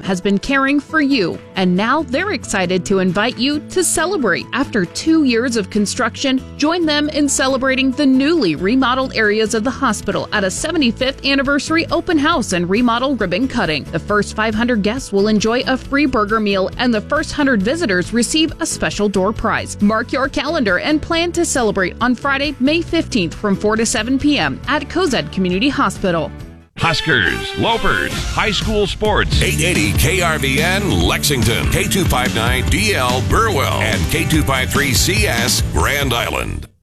has been caring for you, and now they're excited to invite you to celebrate. After 2 years of construction, join them in celebrating the newly remodeled areas of the hospital at a 75th anniversary open house and remodel ribbon cutting. The first 500 guests will enjoy a free burger meal, and the first 100 visitors receive a special door prize. Mark your calendar and plan to celebrate on Friday, May 15th from 4 to 7 p.m. at Cozad Community Hospital. Huskers, Lopers, high school sports. 880 KRVN Lexington, K259DL Burwell, and K253CS Grand Island.